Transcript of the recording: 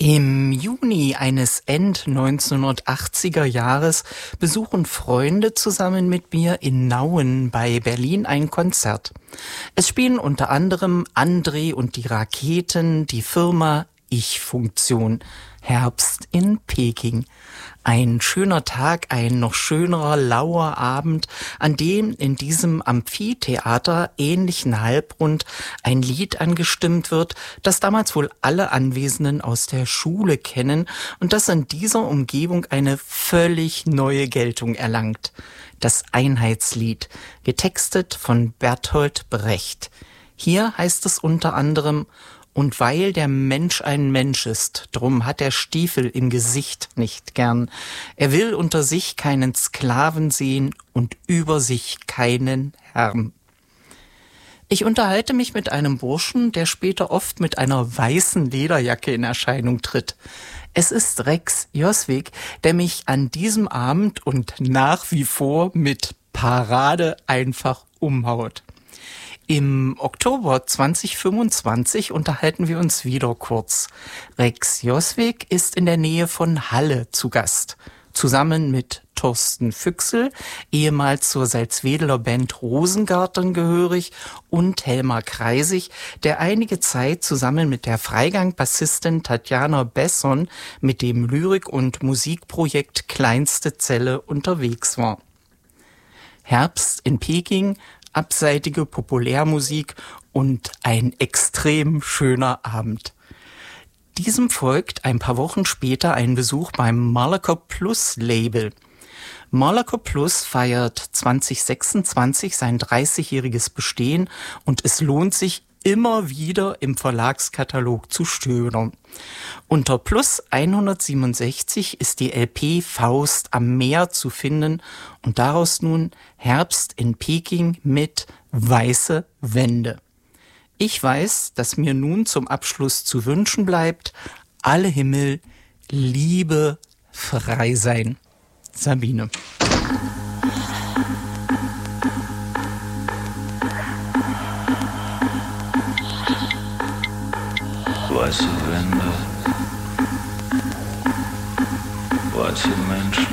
Im Juni eines End-1980er Jahres besuchen Freunde zusammen mit mir in Nauen bei Berlin ein Konzert. Es spielen unter anderem André und die Raketen, die Firma Ich-Funktion, Herbst in Peking. Ein schöner Tag, ein noch schönerer, lauer Abend, an dem in diesem Amphitheater ähnlichen Halbrund ein Lied angestimmt wird, das damals wohl alle Anwesenden aus der Schule kennen und das in dieser Umgebung eine völlig neue Geltung erlangt. Das Einheitslied, getextet von Bertolt Brecht. Hier heißt es unter anderem: Und weil der Mensch ein Mensch ist, drum hat er Stiefel im Gesicht nicht gern. Er will unter sich keinen Sklaven sehen und über sich keinen Herrn. Ich unterhalte mich mit einem Burschen, der später oft mit einer weißen Lederjacke in Erscheinung tritt. Es ist Rex Joswig, der mich an diesem Abend und nach wie vor mit Parade einfach umhaut. Im Oktober 2025 unterhalten wir uns wieder kurz. Rex Joswig ist in der Nähe von Halle zu Gast. Zusammen mit Thorsten Füchsel, ehemals zur Salzwedeler Band Rosengarten gehörig, und Helmar Kreisig, der einige Zeit zusammen mit der Freigang-Bassistin Tatjana Besson mit dem Lyrik- und Musikprojekt Kleinste Zelle unterwegs war. Herbst in Peking, abseitige Populärmusik und ein extrem schöner Abend. Diesem folgt ein paar Wochen später ein Besuch beim Malaco Plus Label. Malaco Plus feiert 2026 sein 30-jähriges Bestehen und es lohnt sich immer wieder im Verlagskatalog zu stöbern. Unter Plus 167 ist die LP Faust am Meer zu finden und daraus nun Herbst in Peking mit Weiße Wände. Ich weiß, dass mir nun zum Abschluss zu wünschen bleibt: alle Himmel, Liebe, frei sein. Sabine. Weiße Wände, weiße Menschen.